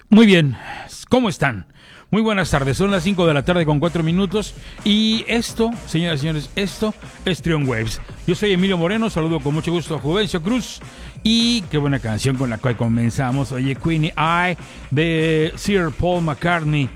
Muy bien, ¿cómo están? Muy buenas tardes, son las 5 de la tarde con 4 minutos y esto, señoras y señores, esto es Trion Waves. Yo soy Emilio Moreno, saludo con mucho gusto a Juvencio Cruz y qué buena canción con la cual comenzamos. Oye, Queenie Eye de Sir Paul McCartney.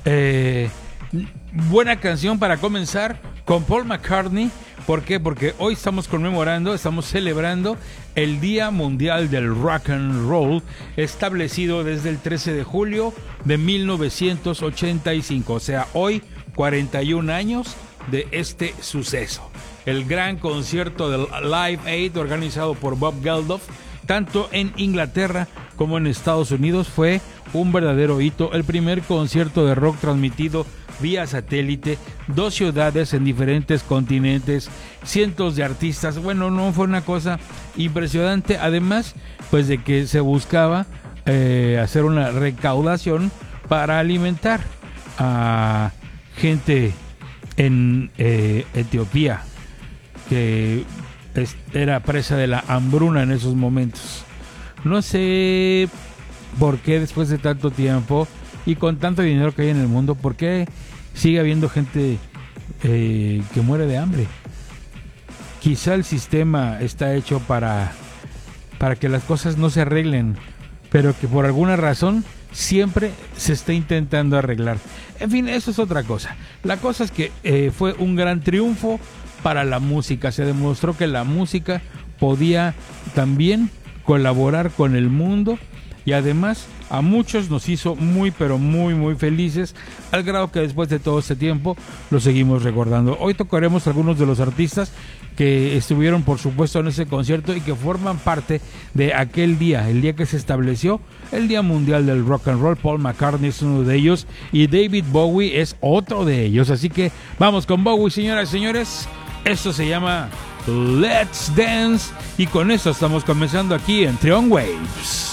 Buena canción para comenzar con Paul McCartney. ¿Por qué? Porque hoy estamos celebrando el Día Mundial del Rock and Roll, establecido desde el 13 de julio de 1985. O sea, hoy 41 años de este suceso. El gran concierto del Live Aid organizado por Bob Geldof, tanto en Inglaterra como en Estados Unidos, fue un verdadero hito. El primer concierto de rock transmitido vía satélite, 2 ciudades en diferentes continentes, cientos de artistas. Bueno, no fue una cosa impresionante. Además, pues de que se buscaba hacer una recaudación para alimentar a gente en Etiopía que era presa de la hambruna en esos momentos. No sé por qué después de tanto tiempo y con tanto dinero que hay en el mundo, ¿por qué sigue habiendo gente que muere de hambre? Quizá el sistema está hecho para que las cosas no se arreglen, pero que por alguna razón siempre se está intentando arreglar. En fin, eso es otra cosa. La cosa es que fue un gran triunfo para la música. Se demostró que la música podía también colaborar con el mundo y además a muchos nos hizo muy pero muy muy felices, al grado que después de todo este tiempo lo seguimos recordando. Hoy tocaremos algunos de los artistas que estuvieron por supuesto en ese concierto y que forman parte de aquel día, el día que se estableció el Día Mundial del Rock and Roll. Paul McCartney es uno de ellos y David Bowie es otro de ellos, así que vamos con Bowie, señoras y señores. Esto se llama Let's Dance y con eso estamos comenzando aquí en Trion Waves.